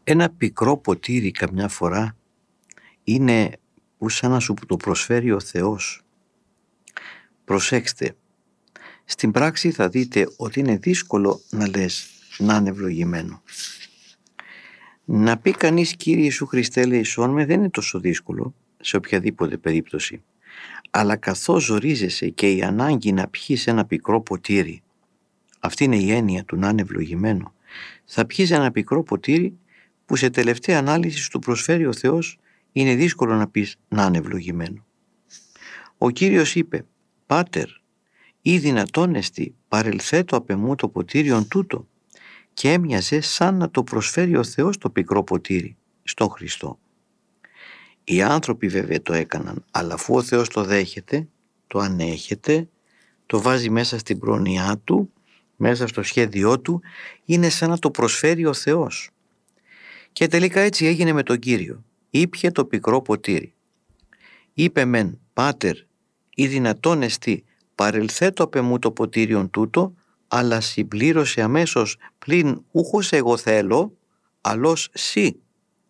Ένα πικρό ποτήρι καμιά φορά είναι που σαν να σου το προσφέρει ο Θεός. Προσέξτε, στην πράξη θα δείτε ότι είναι δύσκολο να λες να είναι ευλογημένο. Να πει κανείς Κύριε Ιησού Χριστέ ελέησόν με δεν είναι τόσο δύσκολο σε οποιαδήποτε περίπτωση. Αλλά καθώς ζορίζεσαι και η ανάγκη να πιείς ένα πικρό ποτήρι, αυτή είναι η έννοια του να είναι ευλογημένο, θα πιείς ένα πικρό ποτήρι που σε τελευταία ανάλυση σου προσφέρει ο Θεός, είναι δύσκολο να πεις να είναι ευλογημένο. Ο Κύριος είπε «Πάτερ, ή δυνατόν εστι παρελθέτω απ' εμού το ποτήριον τούτο», και έμοιαζε σαν να το προσφέρει ο Θεός το πικρό ποτήρι στον Χριστό. Οι άνθρωποι βέβαια το έκαναν, αλλά αφού ο Θεός το δέχεται, το ανέχεται, το βάζει μέσα στην πρόνοιά του, μέσα στο σχέδιό του, είναι σαν να το προσφέρει ο Θεός. Και τελικά έτσι έγινε με τον Κύριο. Ήπιε το πικρό ποτήρι. Είπε μεν «Πάτερ, ή δυνατόν εστι παρελθέτω απ' εμού το ποτήριον τούτο», αλλά συμπλήρωσε αμέσως «πλην ούχος εγώ θέλω, αλλός σύ».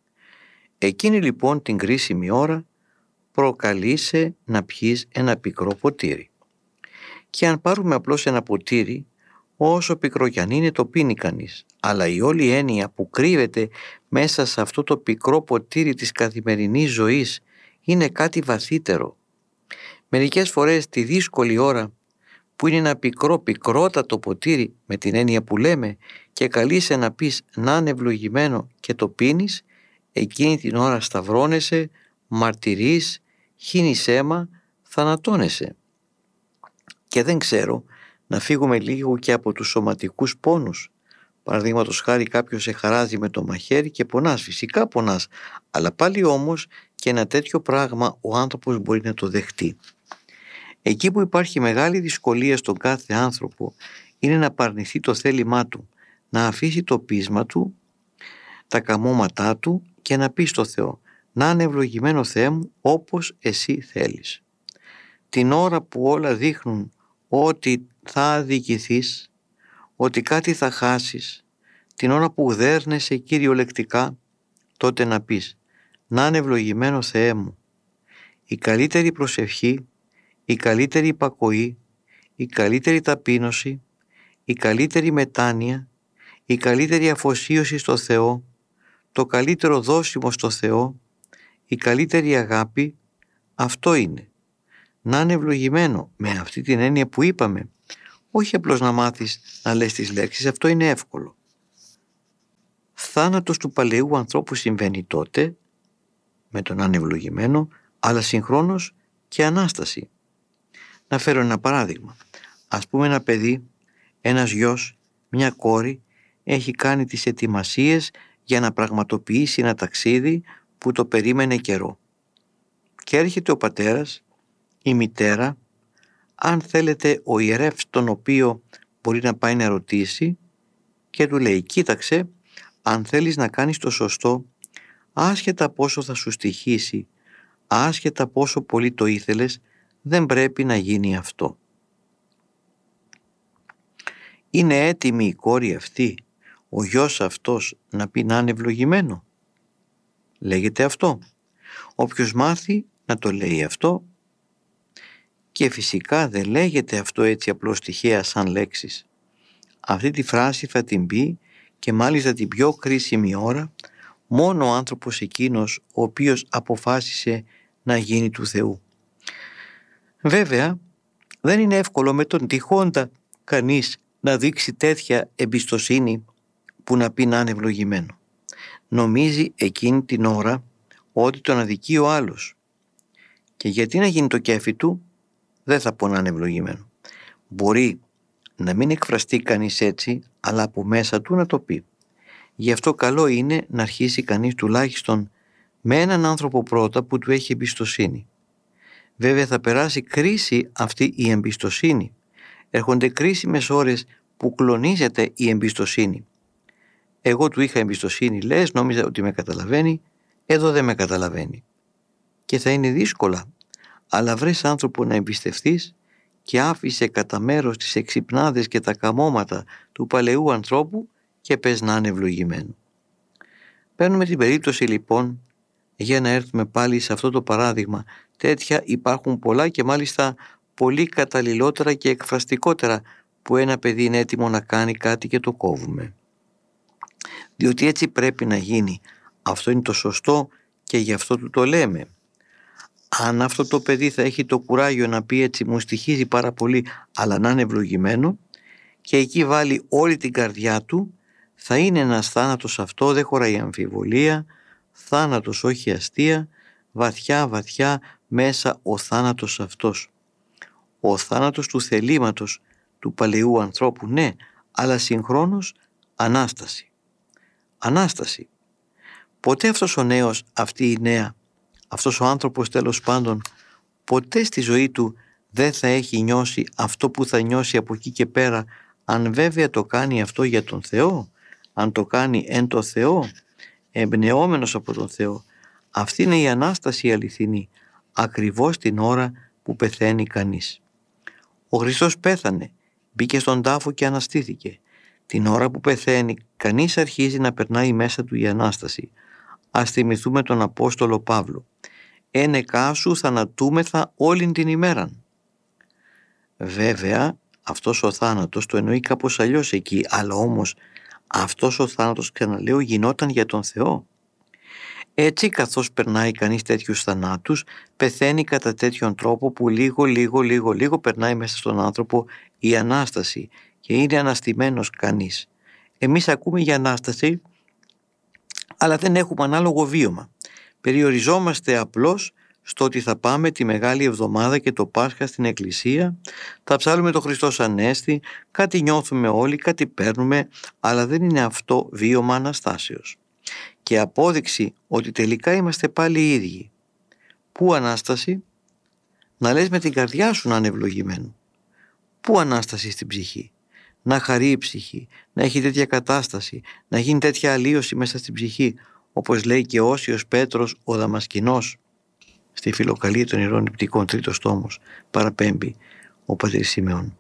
Εκείνη λοιπόν την κρίσιμη ώρα προκαλείσαι να πιείς ένα πικρό ποτήρι. Και αν πάρουμε απλώς ένα ποτήρι, όσο πικρό κι αν είναι το πίνει κανείς, αλλά η όλη έννοια που κρύβεται μέσα σε αυτό το πικρό ποτήρι της καθημερινής ζωής είναι κάτι βαθύτερο. Μερικές φορές τη δύσκολη ώρα που είναι ένα πικρότατο ποτήρι με την έννοια που λέμε και καλείσαι να πεις να είναι ευλογημένο και το πίνεις, εκείνη την ώρα σταυρώνεσαι, μαρτυρείς, χύνεις αίμα, θανατώνεσαι. Και δεν ξέρω, να φύγουμε λίγο και από τους σωματικούς πόνους. Παραδείγματος χάρη κάποιος σε χαράζει με το μαχαίρι και πονάς, φυσικά πονάς, αλλά πάλι όμως και ένα τέτοιο πράγμα ο άνθρωπος μπορεί να το δεχτεί. Εκεί που υπάρχει μεγάλη δυσκολία στον κάθε άνθρωπο είναι να παρνηθεί το θέλημά του, να αφήσει το πείσμα του, τα καμώματά του και να πει στο Θεό «Να είναι ευλογημένο Θεέ μου όπως εσύ θέλεις». Την ώρα που όλα δείχνουν ότι θα αδικηθείς, ότι κάτι θα χάσεις, την ώρα που δέρνεσαι κυριολεκτικά, τότε να πεις «Να είναι ευλογημένο Θεέ μου». Η καλύτερη προσευχή, η καλύτερη υπακοή, η καλύτερη ταπείνωση, η καλύτερη μετάνοια, η καλύτερη αφοσίωση στο Θεό, το καλύτερο δώσιμο στο Θεό, η καλύτερη αγάπη, αυτό είναι. Να είναι ευλογημένο με αυτή την έννοια που είπαμε, όχι απλώς να μάθεις να λες τις λέξεις, αυτό είναι εύκολο. Θάνατος του παλαιού ανθρώπου συμβαίνει τότε, με τον να είναι ευλογημένο, αλλά συγχρόνως και Ανάσταση. Να φέρω ένα παράδειγμα. Ας πούμε ένα παιδί, ένας γιος, μια κόρη, έχει κάνει τις ετοιμασίες για να πραγματοποιήσει ένα ταξίδι που το περίμενε καιρό. Και έρχεται ο πατέρας, η μητέρα, αν θέλετε ο ιερεύς τον οποίο μπορεί να πάει να ρωτήσει και του λέει «Κοίταξε, αν θέλεις να κάνεις το σωστό, άσχετα πόσο θα σου στοιχήσει, άσχετα πόσο πολύ το ήθελες, δεν πρέπει να γίνει αυτό». Είναι έτοιμη η κόρη αυτή, ο γιος αυτός να πει να είναι ευλογημένο? Λέγεται αυτό. Όποιος μάθει να το λέει αυτό, και φυσικά δεν λέγεται αυτό έτσι απλώς τυχαία σαν λέξεις. Αυτή τη φράση θα την πει και μάλιστα την πιο κρίσιμη ώρα μόνο ο άνθρωπος εκείνος ο οποίος αποφάσισε να γίνει του Θεού. Βέβαια δεν είναι εύκολο με τον τυχόντα κανείς να δείξει τέτοια εμπιστοσύνη που να πει να είναι ευλογημένο. Νομίζει εκείνη την ώρα ότι τον αδικεί ο άλλος. Και γιατί να γίνει το κέφι του, δεν θα πω να είναι ευλογημένο. Μπορεί να μην εκφραστεί κανείς έτσι, αλλά από μέσα του να το πει. Γι' αυτό καλό είναι να αρχίσει κανείς τουλάχιστον με έναν άνθρωπο πρώτα που του έχει εμπιστοσύνη. Βέβαια θα περάσει κρίση αυτή η εμπιστοσύνη. Έρχονται κρίσιμες ώρες που κλονίζεται η εμπιστοσύνη. Εγώ του είχα εμπιστοσύνη, λες, νόμιζα ότι με καταλαβαίνει, εδώ δεν με καταλαβαίνει. Και θα είναι δύσκολα, αλλά βρες άνθρωπο να εμπιστευτείς και άφησε κατά μέρος τις εξυπνάδες και τα καμώματα του παλαιού ανθρώπου και πες να είναι ευλογημένο. Παίρνουμε την περίπτωση λοιπόν, για να έρθουμε πάλι σε αυτό το παράδειγμα. Τέτοια υπάρχουν πολλά και μάλιστα πολύ καταλληλότερα και εκφραστικότερα που ένα παιδί είναι έτοιμο να κάνει κάτι και το κόβουμε. Διότι έτσι πρέπει να γίνει. Αυτό είναι το σωστό και γι' αυτό του το λέμε. Αν αυτό το παιδί θα έχει το κουράγιο να πει έτσι, μου στοιχίζει πάρα πολύ, αλλά να είναι ευλογημένο, και εκεί βάλει όλη την καρδιά του, θα είναι ένας θάνατος, αυτό δεν χωράει αμφιβολία, θάνατος όχι αστεία, βαθιά βαθιά μέσα ο θάνατος αυτός. Ο θάνατος του θελήματος του παλαιού ανθρώπου, ναι, αλλά συγχρόνως Ανάσταση. Ανάσταση. Ποτέ αυτός ο νέος, αυτή η νέα, αυτός ο άνθρωπος τέλος πάντων, ποτέ στη ζωή του δεν θα έχει νιώσει αυτό που θα νιώσει από εκεί και πέρα, αν βέβαια το κάνει αυτό για τον Θεό, αν το κάνει εν το Θεό, εμπνεόμενος από τον Θεό. Αυτή είναι η Ανάσταση αληθινή, ακριβώς την ώρα που πεθαίνει κανείς. Ο Χριστός πέθανε, μπήκε στον τάφο και αναστήθηκε. Την ώρα που πεθαίνει, κανείς αρχίζει να περνάει μέσα του η Ανάσταση. Ας θυμηθούμε τον Απόστολο Παύλο. «Ένεκά σου θανατούμεθα όλην την ημέραν». Βέβαια, αυτός ο θάνατος το εννοεί κάπως αλλιώς εκεί, αλλά όμως αυτός ο θάνατος, ξαναλέω, γινόταν για τον Θεό. Έτσι, καθώς περνάει κανείς τέτοιους θανάτους, πεθαίνει κατά τέτοιον τρόπο που λίγο περνάει μέσα στον άνθρωπο η Ανάσταση και είναι αναστημένος κανείς. Εμείς ακούμε για Ανάσταση, αλλά δεν έχουμε ανάλογο βίωμα. Περιοριζόμαστε απλώς στο ότι θα πάμε τη Μεγάλη Εβδομάδα και το Πάσχα στην Εκκλησία, θα ψάλουμε το Χριστός Ανέστη, κάτι νιώθουμε όλοι, κάτι παίρνουμε, αλλά δεν είναι αυτό βίωμα Αναστάσεως. Και απόδειξη ότι τελικά είμαστε πάλι οι ίδιοι. Πού Ανάσταση? Να λες με την καρδιά σου να είναι ευλογημένο. Πού Ανάσταση στην ψυχή? Να χαρεί η ψυχή, να έχει τέτοια κατάσταση, να γίνει τέτοια αλλίωση μέσα στην ψυχή, όπως λέει και ο Όσιος Πέτρος ο Δαμασκηνός στη Φιλοκαλία των Ιερών Νηπτικών, 3ος τόμος, παραπέμπει ο πατήρ Σιμεών.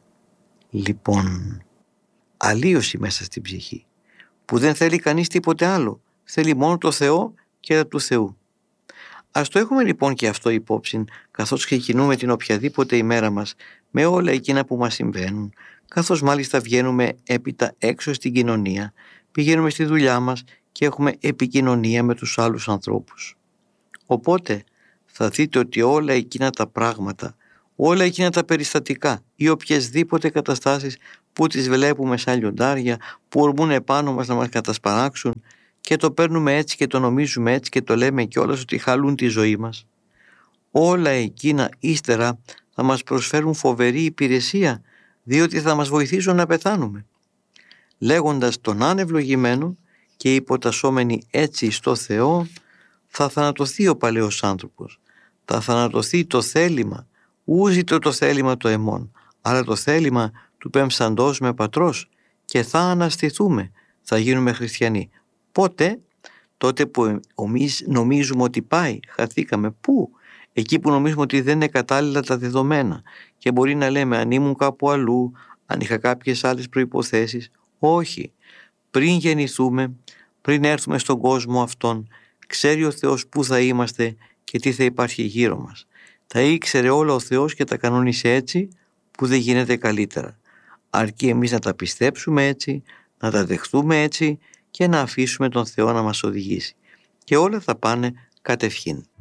Λοιπόν, αλλίωση μέσα στην ψυχή, που δεν θέλει κανείς τίποτε άλλο, θέλει μόνο το Θεό και τα του Θεού. Ας το έχουμε λοιπόν και αυτό υπόψη, καθώς ξεκινούμε την οποιαδήποτε ημέρα μας με όλα εκείνα που μας συμβαίνουν, καθώς μάλιστα βγαίνουμε έπειτα έξω στην κοινωνία, πηγαίνουμε στη δουλειά μας και έχουμε επικοινωνία με τους άλλους ανθρώπους. Οπότε θα δείτε ότι όλα εκείνα τα πράγματα, όλα εκείνα τα περιστατικά ή οποιασδήποτε καταστάσεις που τις βλέπουμε σαν λιοντάρια, που ορμούν επάνω μας να μας κατασπαράξουν, και το παίρνουμε έτσι και το νομίζουμε έτσι και το λέμε κιόλας ότι χαλούν τη ζωή μας, όλα εκείνα ύστερα θα μας προσφέρουν φοβερή υπηρεσία, διότι θα μας βοηθήσουν να πεθάνουμε. Λέγοντας τον ανευλογημένο και υποτασσόμενοι έτσι στο Θεό, θα θανατωθεί ο παλαιός άνθρωπος, θα θανατωθεί το θέλημα, ούζητο το θέλημα το εμών, αλλά το θέλημα του πέμψαντός με πατρός, και θα αναστηθούμε, θα γίνουμε χριστιανοί. Πότε? Τότε που εμείς νομίζουμε ότι πάει, χαθήκαμε. Πού? Εκεί που νομίζουμε ότι δεν είναι κατάλληλα τα δεδομένα και μπορεί να λέμε αν ήμουν κάπου αλλού, αν είχα κάποιες άλλες προϋποθέσεις. Όχι. Πριν γεννηθούμε, πριν έρθουμε στον κόσμο αυτόν, ξέρει ο Θεός πού θα είμαστε και τι θα υπάρχει γύρω μας. Τα ήξερε όλα ο Θεός και τα κανόνισε έτσι που δεν γίνεται καλύτερα. Αρκεί εμείς να τα πιστέψουμε έτσι, να τα δεχτούμε έτσι και να αφήσουμε τον Θεό να μας οδηγήσει. Και όλα θα πάνε κατευχήν.